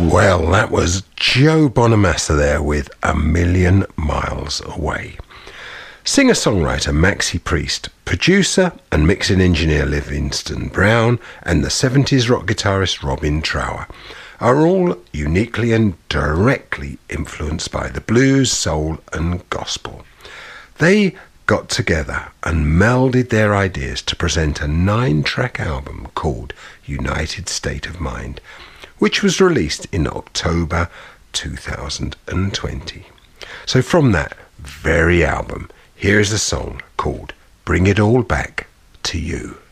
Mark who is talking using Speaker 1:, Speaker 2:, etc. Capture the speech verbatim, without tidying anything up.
Speaker 1: Well, that was Joe Bonamassa there with A Million Miles Away. Singer-songwriter Maxi Priest, producer and mixing engineer Livingston Brown, and the seventies rock guitarist Robin Trower are all uniquely and directly influenced by the blues, soul and gospel. They got together and melded their ideas to present a nine-track album called United State of Mind, which was released in October two thousand twenty. So from that very album, here is a song called Bring It All Back to You.